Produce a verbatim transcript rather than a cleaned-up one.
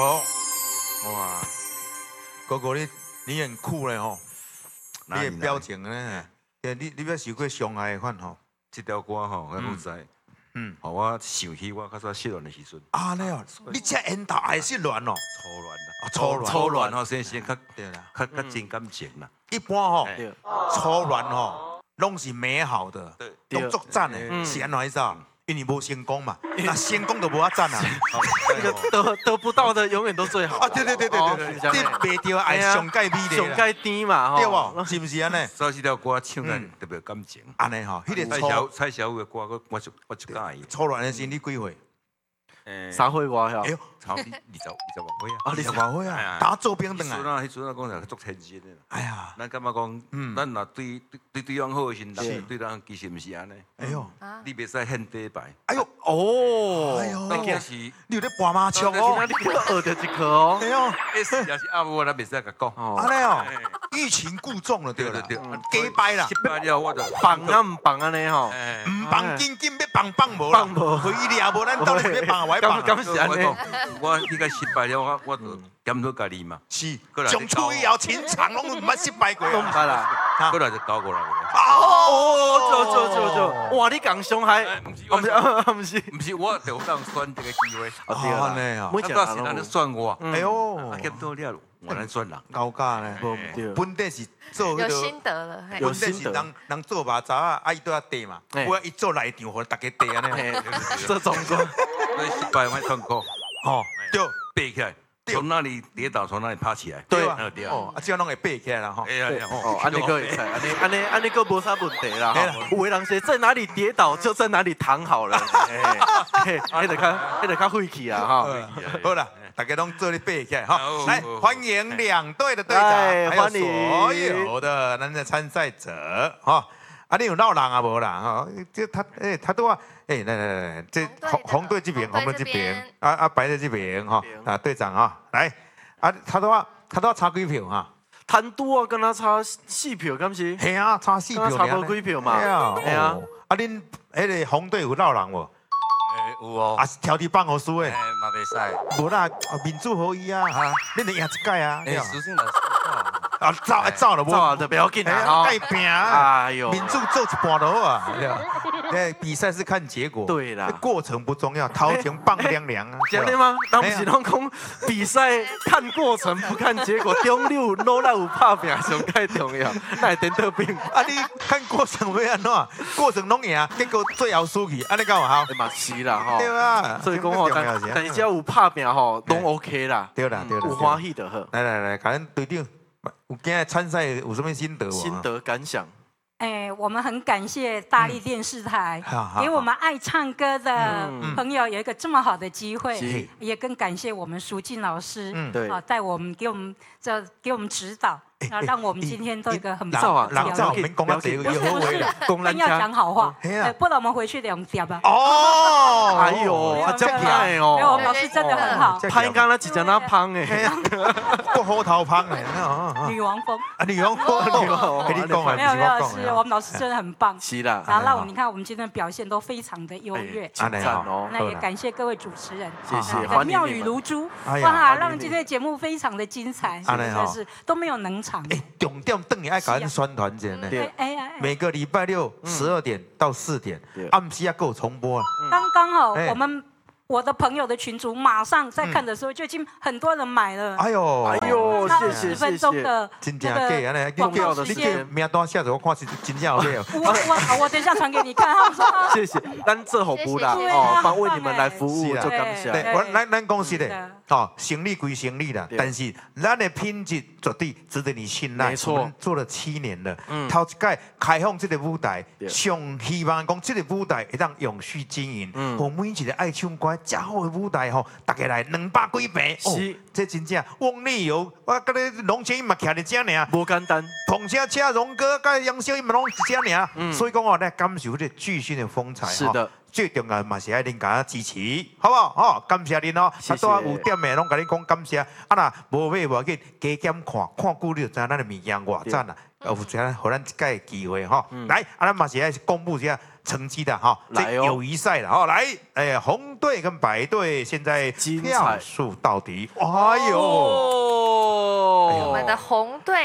好，哇，哥哥你你很酷嘞吼，你的表情呢？你你要受过伤害的款吼？ 这条歌吼，我不知。嗯，互我想起我较早失恋的时阵。 啊，那哦，你这烟头爱失恋哦？ 初恋啦， 初恋， 初恋吼，先先较对啦， 较较真感情啦。 一般吼，初恋吼，拢是美好的，动作赞的，是安怎意思啊？因为无成功嘛，那成功就无法赞啊。 那个得得不到的永远都最好。 啊，对对对对对对，你袂着爱上界美丽， 上界甜嘛， 对不？是不是安尼？ 所以这条歌唱得特别有感情。 安尼吼，迄个蔡小蔡小伟的歌，我我就我就喜欢伊。 初恋的时你几岁？ 三岁外呀。 哎呦， 差不多二十二十外岁啊。 啊，二十外岁啊，打做兵等啊。 迄阵啊，迄阵啊，讲就足天真的。 哎呀， 咱感觉讲，咱若对对对方好的时，人对咱其实毋是安尼。 哎呦， 你袂使献底牌。 哎呦， 哦， 哎呦， 那是你有咧拔麻将哦？ 你给我学着一颗哦。 哎呦， 那是也是阿母，咱袂使甲讲。 安尼哦，欲擒故纵了，对了对，假掰啦， 失败了我就放啊唔放安尼吼， 唔放紧紧要放放无啦，回你也无，咱到底是要放还是放？ 咁是安尼。 我迄个失败了，我我就检讨家己嘛。 是，上出以后情场拢唔捌失败过。 拢唔捌啦， 过来就搞过来个。 哦，做做做做，哇！你讲伤害， 唔是， 唔是，唔是， 唔是，我就当选这个机会。 哦对啦， 每一个人都选我。 哎呦， 检讨了，我能选人。 高价呢，本地是做有心得了， 本地是人人做马扎啊，啊伊都要地嘛，我一做来场，互大家地安尼。 这种个， 所以失败会痛苦。 哦，对， 背起来，从那里跌倒，从那里爬起来。 对啊， 对啊。 哦，啊，这样拢会背起来啦吼。 哎呀， 哦，安尼个会使，安尼安尼安尼个无啥问题啦。有的人说在哪里跌倒就在哪里躺好了，哎，迄个较迄个较晦气啊哈。 好啦，大家拢做咧背起来哈。来，欢迎两队的队长，还有所有的咱的参赛者哈。啊，你有闹人啊无啦？哈，这他诶，他都话诶，来来来，这红红队这边，红队这边，啊啊，白队这边哈，啊队长哈，来，啊，他都话他都要差几票哈？ 贪多啊，跟他差四票，敢是？ 系啊，差四票， 差无几票嘛。 系啊，系啊。啊，恁迄个红队有闹人无？ 诶，有哦。 啊，挑剔放互输诶。 诶，嘛袂使。 无啦，民主合一啊，哈，恁得赢一届啊。 诶，属性老师。 啊，走走了， 走啊，就不要紧啊， 盖拼啊！哎呦，民主做一半就好啊。对，比赛是看结果， 对啦， 过程不重要，头前放凉凉啊。 真的吗？咱不是拢讲比赛看过程不看结果，中你有努力有拍拼上太重要。那会颠倒病啊！你看过程要安怎？过程拢赢，结果最后输去，安尼敢有效？ 嘛是啦吼。 对啊， 所以讲吼，但但是只要有拍拼吼，都 OK 啦。 对啦对啦， 有欢喜就好。 来来来，感恩队长。有今日参赛有什么心得？ 心得感想？ 哎，我们很感谢大力电视台给我们爱唱歌的朋友有一个这么好的机会，也更感谢我们淑静老师， 对， 啊，带我们给我们这给我们指导。啊，让我们今天都一个很棒的表现。我们讲到这个有不是，更要讲好话，不然我们回去两点吧。 哦， 哎呦，他真派哦！ 没有，我们老师真的很好。 拍刚刚只讲他胖哎， 过虎头胖哎， 女王风啊，女王风，女王，跟你讲啊， 没有没有，是我们老师真的很棒。 是啦， 然后让我们你看我们今天的表现都非常的优越， 赞哦。 那也感谢各位主持人， 谢谢， 妙语如珠，哇，让今天的节目非常的精彩，真的是都没有冷场。 哎，重点等你爱搞宣传节呢。 对，哎哎， 每个礼拜六十二点到四点，暗时要够重播啊。 刚刚好，我们我的朋友的群组马上在看的时候就已经很多人买了。 哎呦， 哎呦，谢谢谢谢。 分钟的真正假安尼， 广告时间， 名单写着，我看是真正有料。 我我我等一下传给你看，他们说。 谢谢，咱做好不啦，哦，帮为你们来服务，就感谢。 对，我咱咱公司的，哦，生意归生意啦，但是咱的品质绝对值得你信赖。 没错， 做了七年了，头一届开放这个舞台，上希望讲这个舞台会当永续经营，和每一个爱唱歌、这好的舞台吼，大家来两百几平，哦，这真正翁立友，我跟你龙千英嘛徛伫遮尔， 无简单。 彭佳佳、荣哥、跟杨秀英嘛拢一遮尔，所以讲哦，来感受这巨星的风采。 是的。 最重要嘛是爱恁家支持，好不好？哦，感谢恁哦。啊，多有点的拢甲你讲感谢。啊那无买无要紧，加减看，看久你就知咱的物件偌赞啊。有这互咱一届机会吼。来，啊咱嘛是爱公布一下成绩的哈， 来哦友谊赛的哈，来，哎，红队跟白队现在精彩票数到底，哎呦， 哦， 我们的红队